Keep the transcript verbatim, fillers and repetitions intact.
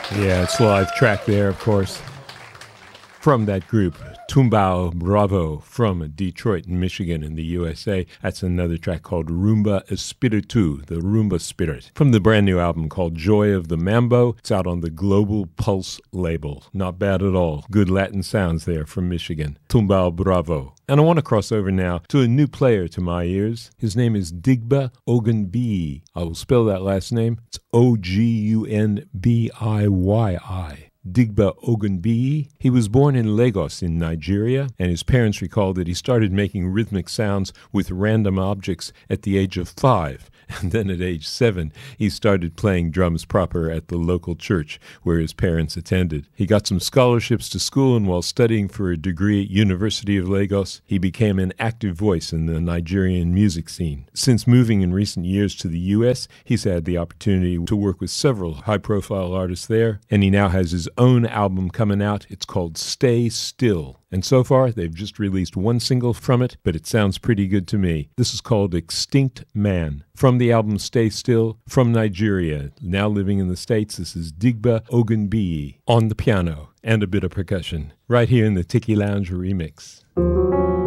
Yeah, it's a live track there, of course, from that group, Tumbao Bravo, from Detroit, Michigan in the U S A. That's another track called Rumba Espiritu, the Rumba Spirit, from the brand new album called Joy of the Mambo. It's out on the Global Pulse label. Not bad at all. Good Latin sounds there from Michigan. Tumbao Bravo. And I want to cross over now to a new player to my ears. His name is Digba Ogunbiyi. I will spell that last name. It's O G U N B I Y I. Digba Ogunbiyi. He was born in Lagos in Nigeria, and his parents recall that he started making rhythmic sounds with random objects at the age of five. And then at age seven, he started playing drums proper at the local church where his parents attended. He got some scholarships to school, and while studying for a degree at University of Lagos, he became an active voice in the Nigerian music scene. Since moving in recent years to the U S, he's had the opportunity to work with several high-profile artists there, and he now has his own album coming out. It's called Stay Still. And so far, they've just released one single from it, but it sounds pretty good to me. This is called Extinct Man. From the album Stay Still, from Nigeria, now living in the States, this is Digba Ogunbiyi on the piano and a bit of percussion, right here in the Tiki Lounge remix.